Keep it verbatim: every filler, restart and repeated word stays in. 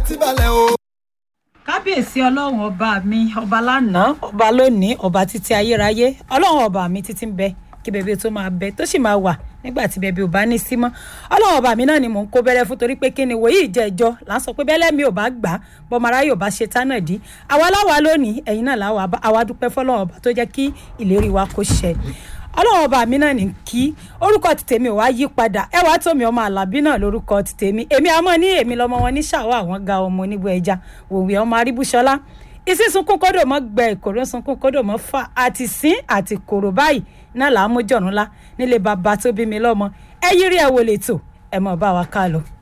ti balẹ̀ o. kábíyèsí ọlọ́run ọba mi ọba lánàá ọba lónìí ọba títí ayérayé ọlọ́run ọba mi títí ń bẹ kí bẹ̀bẹ̀ tó máa bẹ tó sì máa wà nígbà tí bẹ̀bẹ̀ ò bá ní sí mọ́ ọlọ́run ọba mi náà ni mò ń kó bẹ̀rẹ̀ fún torí pé kí ni wòye ìjẹ́jọ́ là ń sọ pé bẹ́lẹ̀ mi ò bá gbà bọ́mọ aráyè ò bá ṣe tánà dí àwa láwa lónìí ẹ̀yin náà láwa àwa dúpẹ́ fọlọ́run ọba tó jẹ́ kí ìlérí wa kó ṣẹ ọlọ́run ọba mi náà ní kí orúkọ ti tèmi ò wá yí padà ẹwà tómi ọmọ àlàbí náà lórúkọ ti tèmi èmi àmọ́ ní èmi lọmọ wọn ní ṣàwọ́ àwọn ga ọmọ onígbọ ẹja òwe ọmọ aríbúṣọlá ìsísunkún kódò mọ́ gbẹ ìkòrò sunkún kódò mọ́ fà àti sín àti kòrò báyìí náà là á mú jọ̀rún lá nílé bàbá tó bí mi lọ́mọ ẹ yírí ẹ wò lè tò ẹ mọ̀ bá wa ká lọ.